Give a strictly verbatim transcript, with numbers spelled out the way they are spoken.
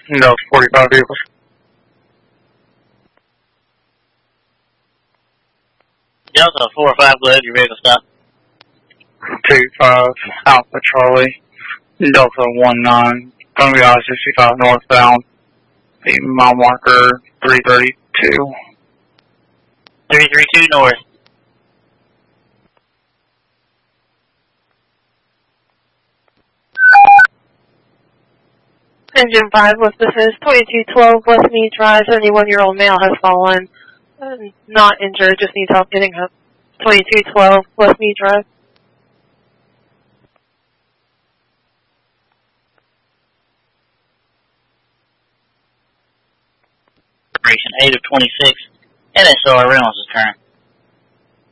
No, forty-five vehicles. Delta four or five, go ahead, your vehicle stop. two five, Alpha Charlie, Delta one nine, going to be I sixty-five northbound, the mile marker three thirty-two. three thirty-two north. Engine five, West Business, twenty-two twelve West Mead Drive, seventy-one-year-old male has fallen. Uh, not injured, just needs help getting up. twenty-two twelve West Mead Drive. eight of twenty-six, N S R Reynolds is current.